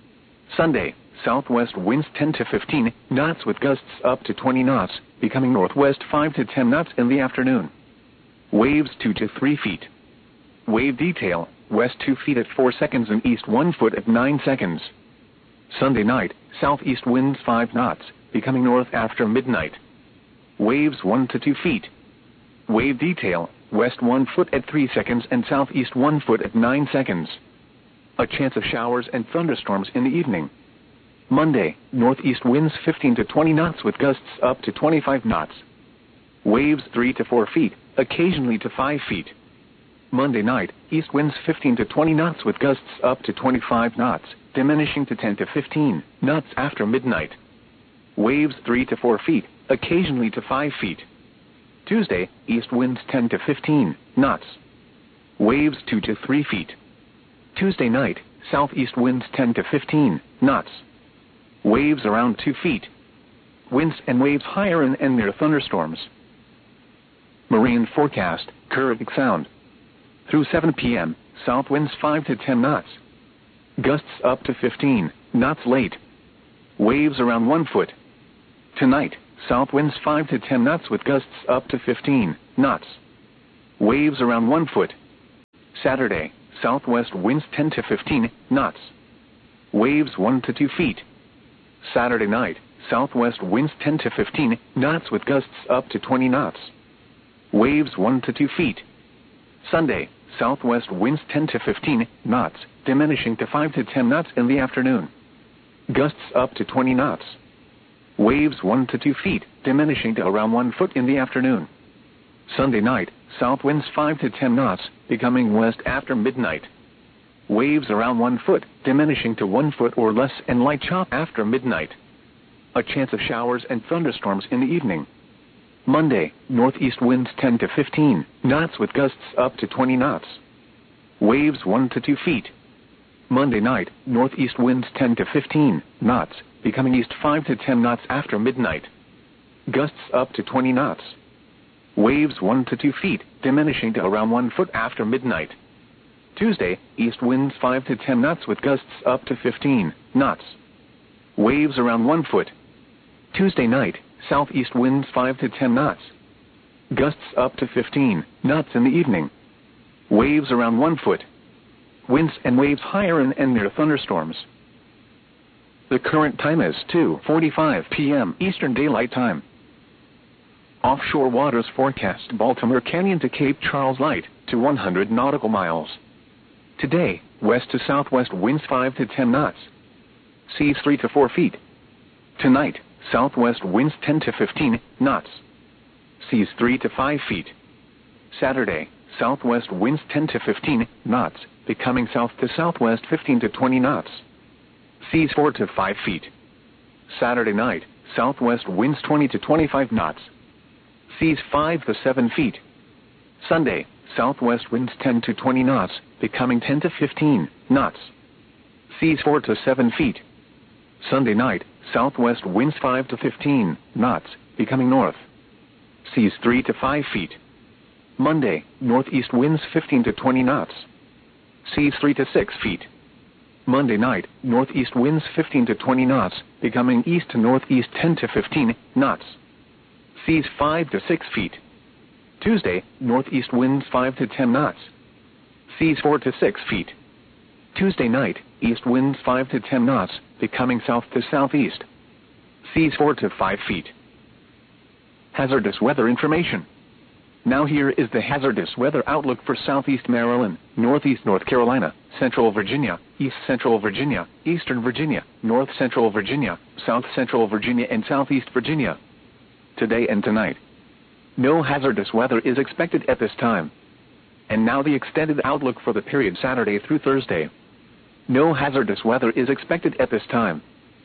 Sunday, southwest winds 10 to 15 knots with gusts up to 20 knots, becoming northwest 5 to 10 knots in the afternoon. Waves 2 to 3 feet. Wave detail, west 2 feet at 4 seconds and east 1 foot at 9 seconds. Sunday night, southeast winds 5 knots, becoming north after midnight. Waves 1 to 2 feet. Wave detail, west 1 foot at 3 seconds and southeast 1 foot at 9 seconds. A chance of showers and thunderstorms in the evening. Monday, northeast winds 15 to 20 knots with gusts up to 25 knots. Waves 3 to 4 feet, occasionally to 5 feet. Monday night, east winds 15 to 20 knots with gusts up to 25 knots, diminishing to 10 to 15 knots after midnight. Waves 3 to 4 feet, occasionally to 5 feet. Tuesday, east winds 10 to 15 knots. Waves 2 to 3 feet. Tuesday night, southeast winds 10 to 15 knots. Waves around 2 feet. Winds and waves higher and near thunderstorms. Marine forecast, Keurigk Sound. Through 7 p.m., south winds 5 to 10 knots. Gusts up to 15 knots late. Waves around 1 foot. Tonight, south winds 5 to 10 knots with gusts up to 15 knots. Waves around 1 foot. Saturday, southwest winds 10 to 15 knots. Waves 1 to 2 feet. Saturday night, southwest winds 10 to 15 knots with gusts up to 20 knots. Waves 1 to 2 feet. Sunday, southwest winds 10 to 15 knots, diminishing to 5 to 10 knots in the afternoon. Gusts up to 20 knots. Waves 1 to 2 feet, diminishing to around 1 foot in the afternoon. Sunday night, south winds 5 to 10 knots, becoming west after midnight. Waves around 1 foot, diminishing to 1 foot or less, and light chop after midnight. A chance of showers and thunderstorms in the evening. Monday, northeast winds 10 to 15 knots with gusts up to 20 knots. Waves 1 to 2 feet. Monday night, northeast winds 10 to 15 knots, becoming east 5 to 10 knots after midnight. Gusts up to 20 knots. Waves 1 to 2 feet, diminishing to around 1 foot after midnight. Tuesday, east winds 5 to 10 knots with gusts up to 15 knots. Waves around 1 foot. Tuesday night, southeast winds 5 to 10 knots. Gusts up to 15 knots in the evening. Waves around 1 foot. Winds and waves higher and near thunderstorms. The current time is 2:45 p.m. Eastern Daylight Time. Offshore waters forecast Baltimore Canyon to Cape Charles light to 100 nautical miles. Today, west to southwest winds 5 to 10 knots. Seas 3 to 4 feet. Tonight, southwest winds 10 to 15 knots. Seas 3 to 5 feet. Saturday, southwest winds 10 to 15 knots, becoming south to southwest 15 to 20 knots. Seas 4 to 5 feet. Saturday night, southwest winds 20 to 25 knots. Seas 5 to 7 feet. Sunday, southwest winds 10 to 20 knots, becoming 10 to 15 knots. Seas 4 to 7 feet. Sunday night, southwest winds 5 to 15 knots, becoming north. Seas 3 to 5 feet. Monday, northeast winds 15 to 20 knots. Seas 3 to 6 feet. Monday night, northeast winds 15 to 20 knots, becoming east to northeast 10 to 15 knots. Seas 5 to 6 feet. Tuesday, northeast winds 5 to 10 knots. Seas 4 to 6 feet. Tuesday night, east winds 5 to 10 knots, becoming south to southeast. Seas 4 to 5 feet. Hazardous weather information. Now here is the hazardous weather outlook for southeast Maryland, northeast North Carolina, central Virginia, east central Virginia, eastern Virginia, north central Virginia, south central Virginia, and southeast Virginia. Today and tonight. No hazardous weather is expected at this time. And now the extended outlook for the period Saturday through Thursday. No hazardous weather is expected at this time.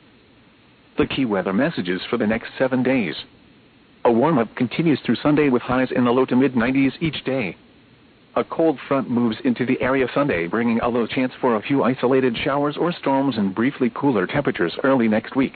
The key weather messages for the next 7 days. A warm-up continues through Sunday with highs in the low to mid-90s each day. A cold front moves into the area Sunday, bringing a low chance for a few isolated showers or storms and briefly cooler temperatures early next week.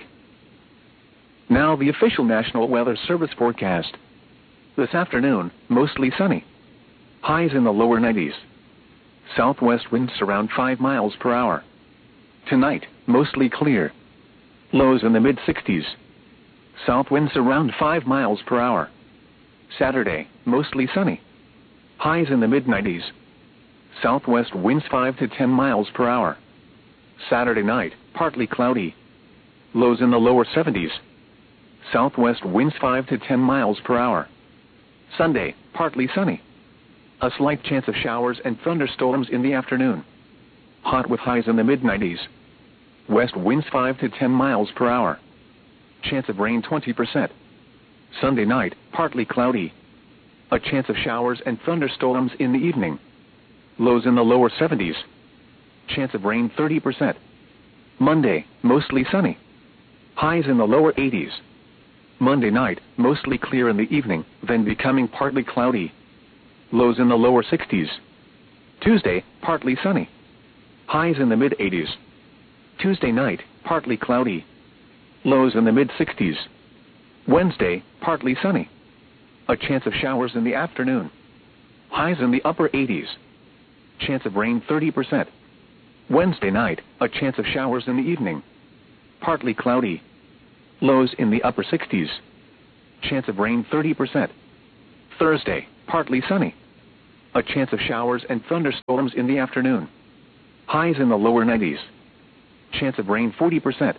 Now the official National Weather Service forecast. This afternoon, mostly sunny. Highs in the lower 90s. Southwest winds around 5 miles per hour. Tonight, mostly clear. Lows in the mid-60s. South winds around 5 miles per hour. Saturday, mostly sunny. Highs in the mid-90s. Southwest winds 5 to 10 miles per hour. Saturday night, partly cloudy. Lows in the lower 70s. Southwest winds 5 to 10 miles per hour. Sunday, partly sunny. A slight chance of showers and thunderstorms in the afternoon. Hot with highs in the mid-90s. West winds 5 to 10 miles per hour. Chance of rain 20%. Sunday night, partly cloudy. A chance of showers and thunderstorms in the evening. Lows in the lower 70s. Chance of rain 30%. Monday, mostly sunny. Highs in the lower 80s. Monday night, mostly clear in the evening, then becoming partly cloudy. Lows in the lower 60s. Tuesday, partly sunny. Highs in the mid-80s. Tuesday night, partly cloudy. Lows in the mid-60s. Wednesday, partly sunny. A chance of showers in the afternoon. Highs in the upper 80s. Chance of rain 30%. Wednesday night, a chance of showers in the evening. Partly cloudy. Lows in the upper 60s. Chance of rain 30%. Thursday, partly sunny. A chance of showers and thunderstorms in the afternoon. Highs in the lower 90s. Chance of rain 40%.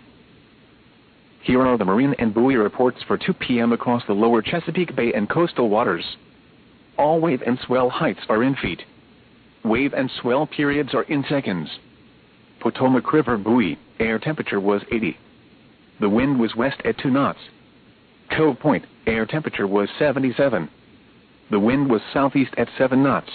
Here are the marine and buoy reports for 2 p.m. across the lower Chesapeake Bay and coastal waters. All wave and swell heights are in feet. Wave and swell periods are in seconds. Potomac River buoy, air temperature was 80. The wind was west at 2 knots. Cove Point, air temperature was 77. The wind was southeast at 7 knots.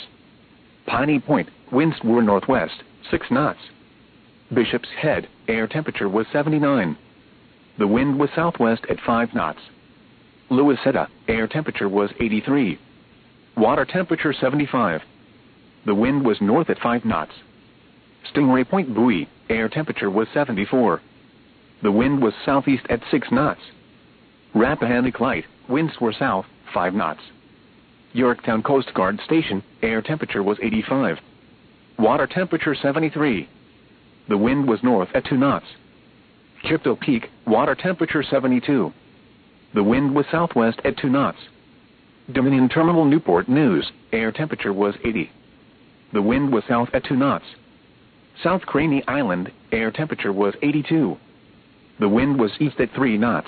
Piney Point, winds were northwest, 6 knots. Bishop's Head, air temperature was 79. The wind was southwest at 5 knots. Louisetta, air temperature was 83. Water temperature 75. The wind was north at 5 knots. Stingray Point buoy, air temperature was 74. The wind was southeast at 6 knots. Rappahannock Light, winds were south, 5 knots. Yorktown Coast Guard Station, air temperature was 85. Water temperature 73. The wind was north at 2 knots. Chippewa Peak, water temperature 72. The wind was southwest at 2 knots. Dominion Terminal Newport News, air temperature was 80. The wind was south at 2 knots. South Craney Island, air temperature was 82. The wind was east at 3 knots.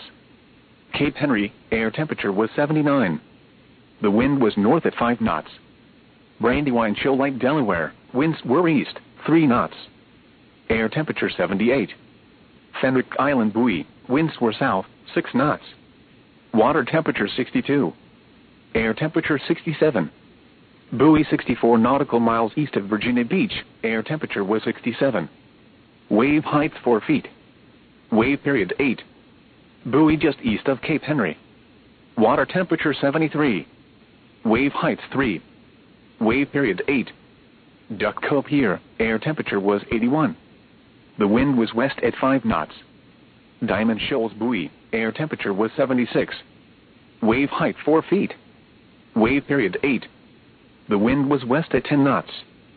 Cape Henry, air temperature was 79. The wind was north at 5 knots. Brandywine Shoal Lake, Delaware, winds were east, 3 knots. Air temperature 78. Fenwick Island buoy, winds were south, 6 knots. Water temperature 62. Air temperature 67. Buoy 64 nautical miles east of Virginia Beach, air temperature was 67. Wave height 4 feet. Wave period 8. Buoy just east of Cape Henry. Water temperature 73. Wave height 3. Wave period 8. Duck Cove Pier, air temperature was 81. The wind was west at 5 knots. Diamond Shoals buoy, air temperature was 76. Wave height 4 feet. Wave period 8. The wind was west at 10 knots.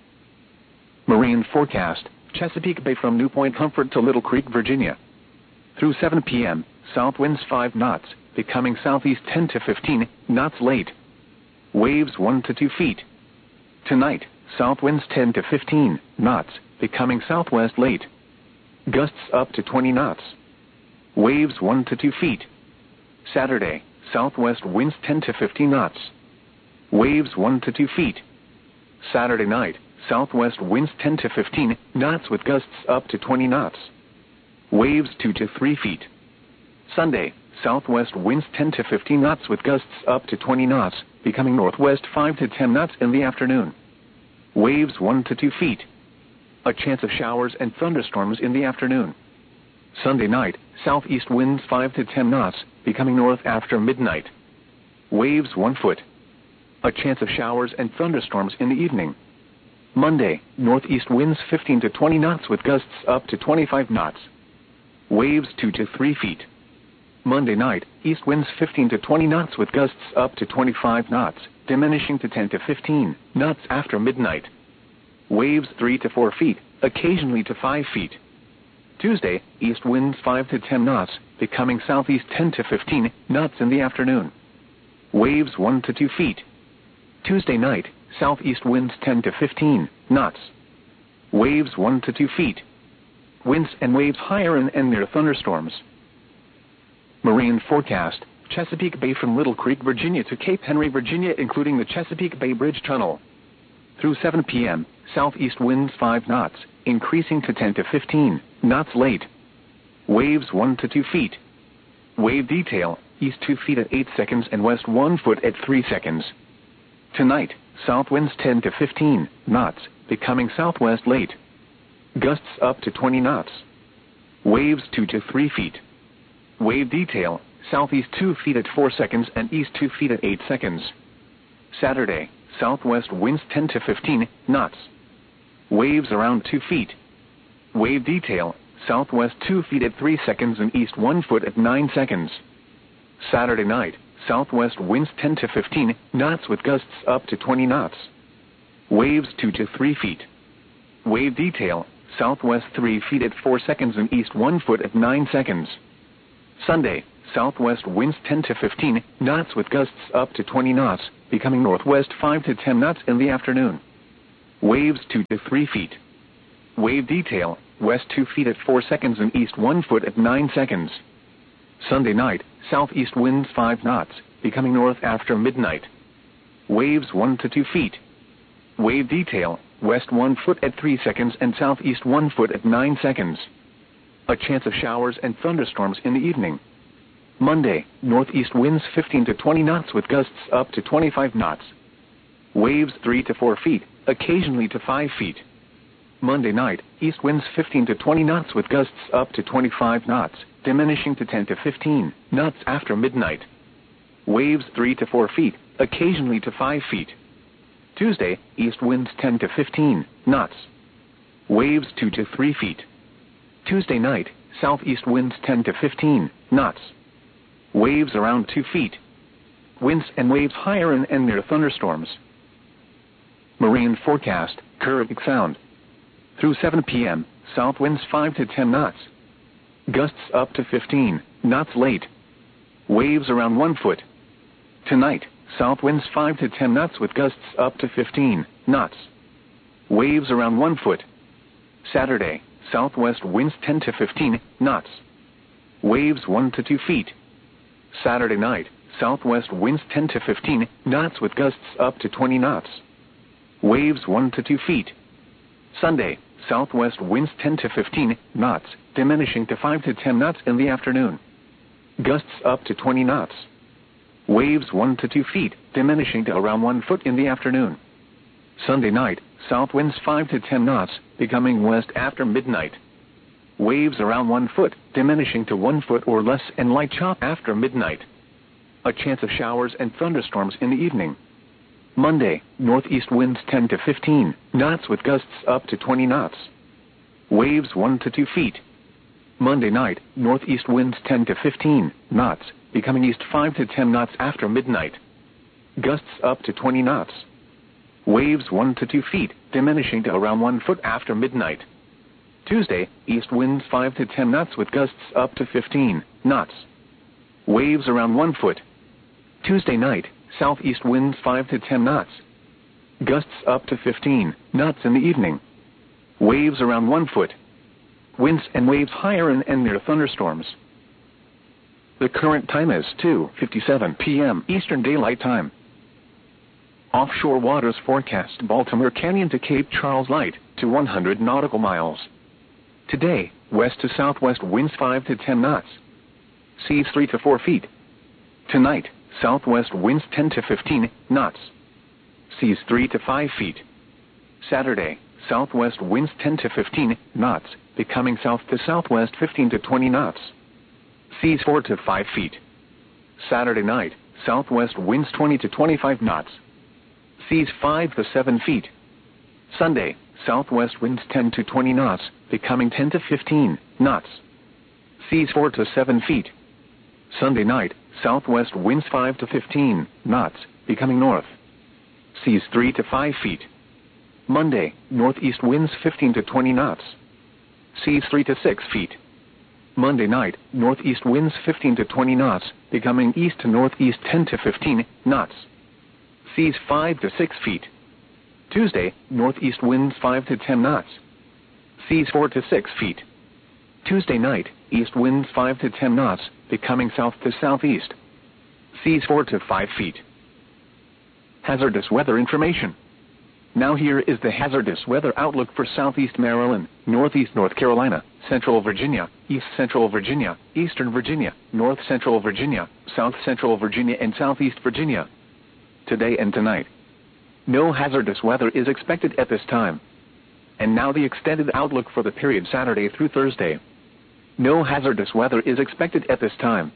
Marine forecast, Chesapeake Bay from New Point Comfort to Little Creek, Virginia. Through 7 p.m., south winds 5 knots, becoming southeast 10 to 15 knots late. Waves 1 to 2 feet. Tonight, south winds 10 to 15 knots, becoming southwest late. Gusts up to 20 knots. Waves 1 to 2 feet. Saturday, southwest winds 10 to 15 knots. Waves 1 to 2 feet. Saturday night, southwest winds 10 to 15 knots with gusts up to 20 knots. Waves 2 to 3 feet. Sunday, southwest winds 10 to 15 knots with gusts up to 20 knots, becoming northwest 5 to 10 knots in the afternoon. Waves 1 to 2 feet. A chance of showers and thunderstorms in the afternoon. Sunday night, southeast winds 5 to 10 knots, becoming north after midnight. Waves 1 foot. A chance of showers and thunderstorms in the evening. Monday, northeast winds 15 to 20 knots with gusts up to 25 knots. Waves 2 to 3 feet. Monday night, east winds 15 to 20 knots with gusts up to 25 knots, diminishing to 10 to 15 knots after midnight. Waves 3 to 4 feet, occasionally to 5 feet. Tuesday, east winds 5 to 10 knots, becoming southeast 10 to 15 knots in the afternoon. Waves 1 to 2 feet. Tuesday night, southeast winds 10 to 15 knots. Waves 1 to 2 feet. Winds and waves higher and near thunderstorms. Marine forecast, Chesapeake Bay from Little Creek, Virginia to Cape Henry, Virginia, including the Chesapeake Bay Bridge Tunnel. Through 7 p.m., southeast winds 5 knots, increasing to 10 to 15 knots late. Waves 1 to 2 feet. Wave detail, east 2 feet at 8 seconds and west 1 foot at 3 seconds. Tonight, south winds 10 to 15 knots, becoming southwest late. Gusts up to 20 knots. Waves 2 to 3 feet. Wave detail, southeast 2 feet at 4 seconds and east 2 feet at 8 seconds. Saturday, southwest winds 10 to 15 knots. Waves around 2 feet. Wave detail, southwest 2 feet at 3 seconds and east 1 foot at 9 seconds. Saturday night, southwest winds 10 to 15 knots with gusts up to 20 knots. Waves 2 to 3 feet. Wave detail, southwest 3 feet at 4 seconds and east 1 foot at 9 seconds. Sunday, southwest winds 10 to 15 knots with gusts up to 20 knots, becoming northwest 5 to 10 knots in the afternoon. Waves 2 to 3 feet. Wave detail, west 2 feet at 4 seconds and east 1 foot at 9 seconds. Sunday night, southeast winds 5 knots, becoming north after midnight. Waves 1 to 2 feet. Wave detail, west 1 foot at 3 seconds and southeast 1 foot at 9 seconds. A chance of showers and thunderstorms in the evening. Monday, northeast winds 15 to 20 knots with gusts up to 25 knots. Waves 3 to 4 feet, occasionally to 5 feet. Monday night, east winds 15 to 20 knots with gusts up to 25 knots, diminishing to 10 to 15 knots after midnight. Waves 3 to 4 feet, occasionally to 5 feet. Tuesday, east winds 10 to 15 knots. Waves 2 to 3 feet. Tuesday night, southeast winds 10 to 15 knots. Waves around 2 feet. Winds and waves higher and near thunderstorms. Marine forecast, Caribbean Sound. Through 7 p.m., south winds 5 to 10 knots. Gusts up to 15 knots late. Waves around 1 foot. Tonight, south winds 5 to 10 knots with gusts up to 15 knots. Waves around 1 foot. Saturday, southwest winds 10 to 15 knots. Waves 1 to 2 feet. Saturday night, southwest winds 10 to 15 knots with gusts up to 20 knots. Waves 1 to 2 feet. Sunday, southwest winds 10 to 15 knots, diminishing to 5 to 10 knots in the afternoon. Gusts up to 20 knots. Waves 1 to 2 feet, diminishing to around 1 foot in the afternoon. Sunday night, south winds 5 to 10 knots, becoming west after midnight. Waves around 1 foot, diminishing to 1 foot or less and light chop after midnight. A chance of showers and thunderstorms in the evening. Monday, northeast winds 10 to 15 knots with gusts up to 20 knots. Waves 1 to 2 feet. Monday night, northeast winds 10 to 15 knots, becoming east 5 to 10 knots after midnight. Gusts up to 20 knots. Waves 1 to 2 feet, diminishing to around 1 foot after midnight. Tuesday, east winds 5 to 10 knots with gusts up to 15 knots. Waves around 1 foot. Tuesday night, southeast winds 5 to 10 knots. Gusts up to 15 knots in the evening. Waves around 1 foot. Winds and waves higher and near thunderstorms. The current time is 2:57 p.m. Eastern Daylight Time. Offshore waters forecast Baltimore Canyon to Cape Charles light to 100 nautical miles. Today, west to southwest winds 5 to 10 knots. Seas 3 to 4 feet. Tonight, southwest winds 10 to 15 knots. Seas 3 to 5 feet. Saturday, southwest winds 10 to 15 knots, becoming south to southwest 15 to 20 knots. Seas 4 to 5 feet. Saturday night, southwest winds 20 to 25 knots. Seas 5 to 7 feet. Sunday, southwest winds 10 to 20 knots, becoming 10 to 15 knots. Seas 4 to 7 feet. Sunday night, southwest winds 5 to 15 knots, becoming north. Seas 3 to 5 feet. Monday, northeast winds 15 to 20 knots. Seas 3 to 6 feet. Monday night, northeast winds 15 to 20 knots, becoming east to northeast 10 to 15 knots. Seas 5 to 6 feet. Tuesday, northeast winds 5 to 10 knots. Seas 4 to 6 feet. Tuesday night, east winds 5 to 10 knots, becoming south to southeast. Seas 4 to 5 feet. Hazardous weather information. Now here is the hazardous weather outlook for southeast Maryland, northeast North Carolina, central Virginia, east central Virginia, eastern Virginia, north central Virginia, south central Virginia and southeast Virginia. Today and tonight. No hazardous weather is expected at this time. And now the extended outlook for the period Saturday through Thursday. No hazardous weather is expected at this time.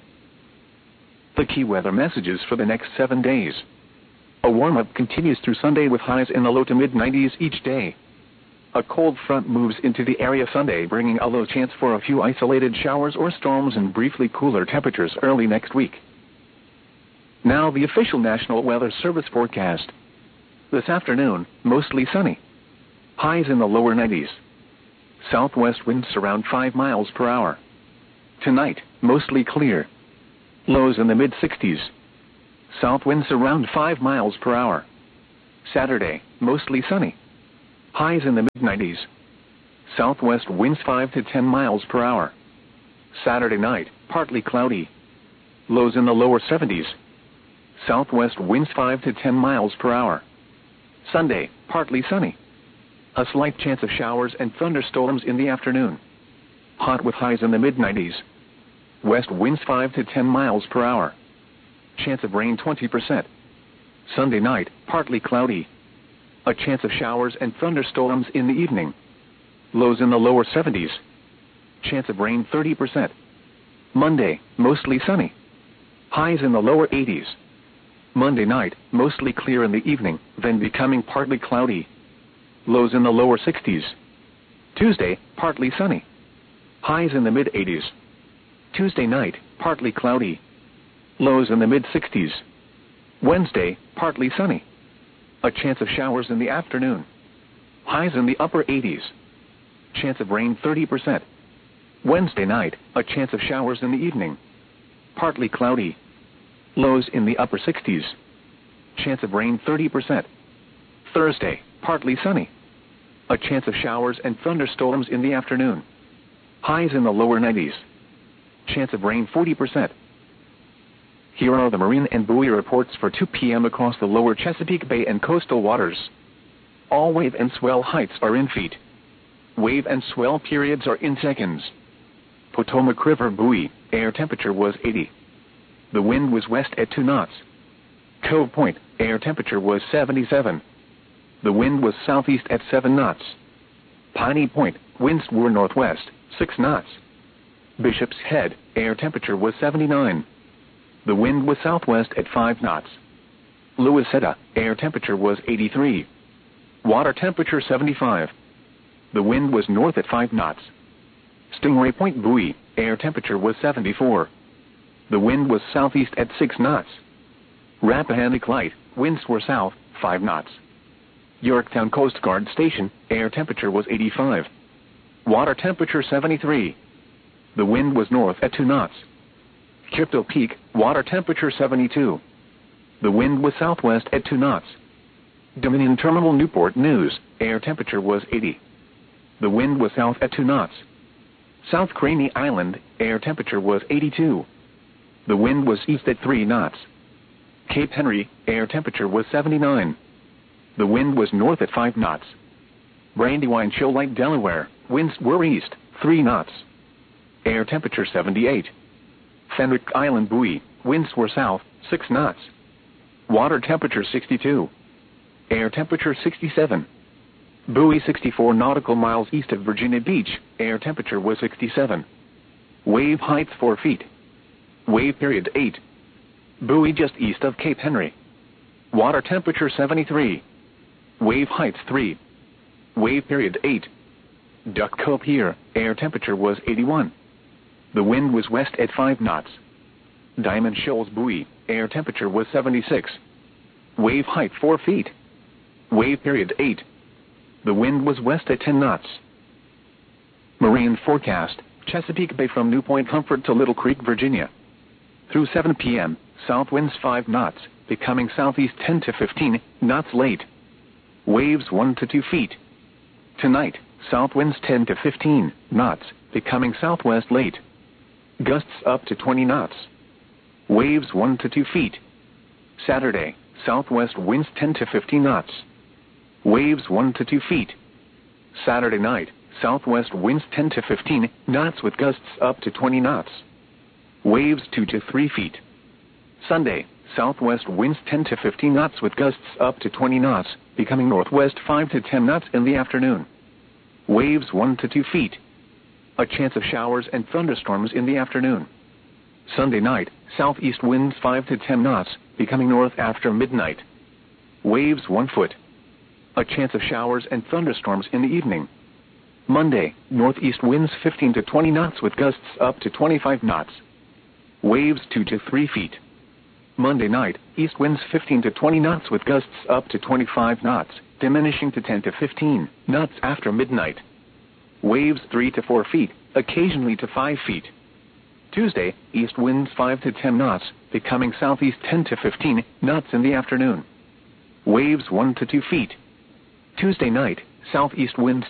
The key weather messages for the next 7 days. A warm-up continues through Sunday with highs in the low to mid-90s each day. A cold front moves into the area Sunday, bringing a low chance for a few isolated showers or storms and briefly cooler temperatures early next week. Now the official National Weather Service forecast. This afternoon, mostly sunny. Highs in the lower 90s. Southwest winds around 5 miles per hour. Tonight, mostly clear. Lows in the mid-60s. South winds around 5 miles per hour. Saturday, mostly sunny. Highs in the mid-90s. Southwest winds 5 to 10 miles per hour. Saturday night, partly cloudy. Lows in the lower 70s. Southwest winds 5 to 10 miles per hour. Sunday, partly sunny. A slight chance of showers and thunderstorms in the afternoon. Hot with highs in the mid-90s. West winds 5 to 10 miles per hour. Chance of rain 20%. Sunday night, partly cloudy. A chance of showers and thunderstorms in the evening. Lows in the lower 70s. Chance of rain 30%. Monday, mostly sunny. Highs in the lower 80s. Monday night, mostly clear in the evening, then becoming partly cloudy. Lows in the lower 60s. Tuesday, partly sunny. Highs in the mid-80s. Tuesday night, partly cloudy. Lows in the mid-60s. Wednesday, partly sunny. A chance of showers in the afternoon. Highs in the upper 80s. Chance of rain 30%. Wednesday night, a chance of showers in the evening. Partly cloudy. Lows in the upper 60s. Chance of rain 30%. Thursday, partly sunny. A chance of showers and thunderstorms in the afternoon. Highs in the lower 90s. Chance of rain 40%. Here are the marine and buoy reports for 2 p.m. across the lower Chesapeake Bay and coastal waters. All wave and swell heights are in feet. Wave and swell periods are in seconds. Potomac River buoy, air temperature was 80. The wind was west at 2 knots. Cove Point, air temperature was 77. The wind was southeast at 7 knots. Piney Point, winds were northwest, 6 knots. Bishop's Head, air temperature was 79. The wind was southwest at 5 knots. Louisetta, air temperature was 83. Water temperature 75. The wind was north at 5 knots. Stingray Point buoy, air temperature was 74. The wind was southeast at 6 knots. Rappahannock Light, winds were south, 5 knots. Yorktown Coast Guard Station, air temperature was 85. Water temperature 73. The wind was north at 2 knots. Chippewa Peak, water temperature 72. The wind was southwest at 2 knots. Dominion Terminal Newport News, air temperature was 80. The wind was south at 2 knots. South Craney Island, air temperature was 82. The wind was east at 3 knots. Cape Henry, air temperature was 79. The wind was north at 5 knots. Brandywine Shoal Lake, Delaware, winds were east, 3 knots. Air temperature 78. Fenwick Island buoy, winds were south, 6 knots. Water temperature 62. Air temperature 67. Buoy 64 nautical miles east of Virginia Beach, air temperature was 67. Wave height 4 feet. Wave period 8. Buoy just east of Cape Henry. Water temperature 73. Wave height 3. Wave period 8. Duck Cove Pier, air temperature was 81. The wind was west at 5 knots. Diamond Shoals buoy, air temperature was 76. Wave height 4 feet. Wave period 8. The wind was west at 10 knots. Marine forecast, Chesapeake Bay from New Point Comfort to Little Creek, Virginia. Through 7 p.m., south winds 5 knots, becoming southeast 10 to 15 knots late. Waves 1 to 2 feet. Tonight, south winds 10 to 15 knots, becoming southwest late. Gusts up to 20 knots. Waves 1 to 2 feet. Saturday, southwest winds 10 to 15 knots. Waves 1 to 2 feet. Saturday night, southwest winds 10 to 15 knots with gusts up to 20 knots. Waves 2 to 3 feet. Sunday, southwest winds 10 to 15 knots with gusts up to 20 knots, becoming northwest 5 to 10 knots in the afternoon. Waves 1 to 2 feet. A chance of showers and thunderstorms in the afternoon. Sunday night, southeast winds 5 to 10 knots, becoming north after midnight. Waves 1 foot. A chance of showers and thunderstorms in the evening. Monday, northeast winds 15 to 20 knots with gusts up to 25 knots. Waves 2 to 3 feet. Monday night, east winds 15 to 20 knots with gusts up to 25 knots, diminishing to 10 to 15 knots after midnight. Waves 3 to 4 feet, occasionally to 5 feet. Tuesday, east winds 5 to 10 knots, becoming southeast 10 to 15 knots in the afternoon. Waves 1 to 2 feet. Tuesday night, southeast winds